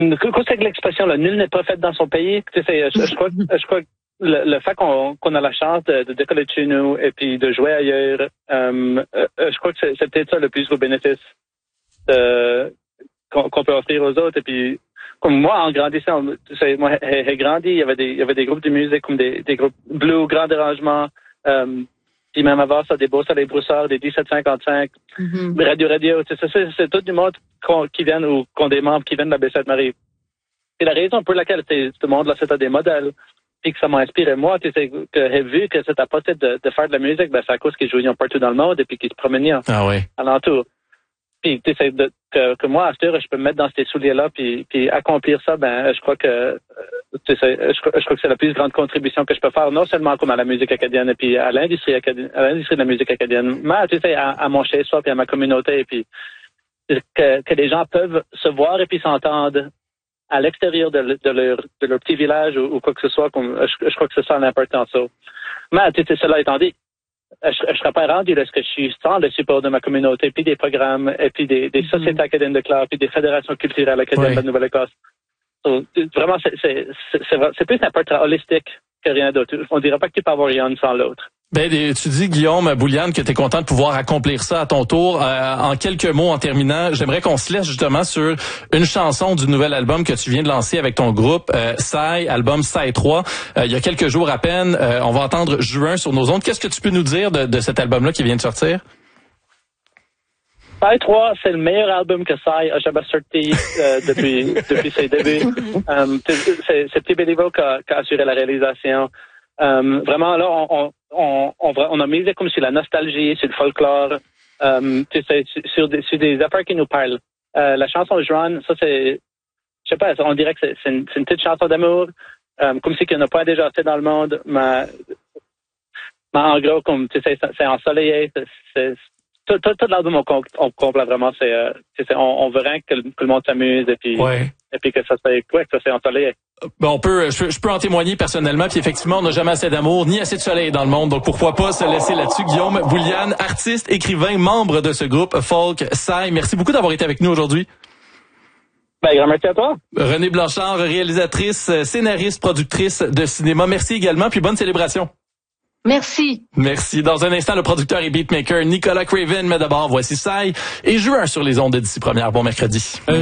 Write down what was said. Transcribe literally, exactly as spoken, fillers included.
Qu'est-ce que l'expression, là, nul n'est prophète dans son pays? Tu sais, je, je crois, je crois que le, le fait qu'on, qu'on a la chance de, de décoller de chez nous et puis de jouer ailleurs, euh, euh, je crois que c'est, c'est peut-être ça le plus gros bénéfice de, qu'on, qu'on peut offrir aux autres. Et puis, comme moi, en grandissant, tu sais, moi, j'ai, j'ai grandi, il y avait des, il y avait des groupes de musique comme des, des groupes blues, grand dérangement, euh, puis même avant ça, des Beaux Soleils Broussards, des dix-sept cinquante-cinq, mm-hmm. Radio Radio, c'est, c'est, c'est tout du monde qu'on, qui viennent ou qu'on des membres qui viennent de la Baie-Sainte-Marie. Et la raison pour laquelle c'est, ce monde-là, c'était des modèles, puis que ça m'a inspiré moi, tu sais, que j'ai vu que c'était possible de, de faire de la musique, ben c'est à cause qu'ils jouaient partout dans le monde et puis qu'ils se promenaient ah oui. alentour. Puis tu sais, de, que, que moi, à cette heure, je peux me mettre dans ces souliers-là puis, puis accomplir ça, ben je crois que tu sais, je, je crois que c'est la plus grande contribution que je peux faire, non seulement comme à la musique acadienne et puis à l'industrie acadienne, à l'industrie de la musique acadienne, mais tu sais, à, à mon chez-soi puis à ma communauté et puis que, que les gens peuvent se voir et puis s'entendre à l'extérieur de, de leur de leur petit village ou, ou quoi que ce soit, comme je, je crois que c'est ça l'important ça. Mais tu sais, cela étant dit, je, je serais pas rendu là ce que je suis sans le support de ma communauté, puis des programmes, et puis des, des sociétés mm-hmm. acadiennes de classe, puis des fédérations culturelles acadiennes oui. de la Nouvelle-Écosse. So, vraiment, c'est, c'est, c'est, c'est, c'est plus un portrait holistique que rien d'autre. On dirait pas que tu peux avoir rien sans l'autre. Ben, tu dis, Guillaume Bouliane, que tu es content de pouvoir accomplir ça à ton tour. Euh, en quelques mots, en terminant, j'aimerais qu'on se laisse justement sur une chanson du nouvel album que tu viens de lancer avec ton groupe, euh, Sai, album Sai trois. Euh, il y a quelques jours à peine, euh, on va entendre Juin sur nos ondes. Qu'est-ce que tu peux nous dire de, de cet album-là qui vient de sortir? Sai trois, c'est le meilleur album que Sai a jamais sorti euh, depuis depuis ses débuts. Um, c'est, c'est Petit Béliveau qui a, qui a assuré la réalisation. Um, vraiment, là, on, on, on, on, on a misé comme sur la nostalgie, sur le folklore, um, tu sais, sur des, sur des affaires qui nous parlent. Euh, la chanson Juan, ça c'est, je sais pas, on dirait que c'est, c'est, une, c'est une petite chanson d'amour, um, comme si qu'il n'y en a pas déjà assez dans le monde, mais, mais en gros, comme tu sais, c'est, c'est ensoleillé, c'est, c'est Tout, tout, tout l'album on, on complète vraiment, c'est, euh, c'est on, on veut rien que, que le monde s'amuse et puis ouais. et puis que ça soit ouais, que ça soit ensoleillé. Ben on peut, je, je peux en témoigner personnellement. Puis effectivement, on n'a jamais assez d'amour ni assez de soleil dans le monde. Donc pourquoi pas se laisser là-dessus. Guillaume Bouliane, artiste, écrivain, membre de ce groupe folk Sai. Merci beaucoup d'avoir été avec nous aujourd'hui. Ben grand merci à toi. Renée Blanchard, réalisatrice, scénariste, productrice de cinéma. Merci également. Puis bonne célébration. Merci. Merci. Dans un instant, le producteur et beatmaker Nicolas Craven, mais d'abord, voici Sai et Juin sur les ondes de d'ici première. Bon mercredi. Euh...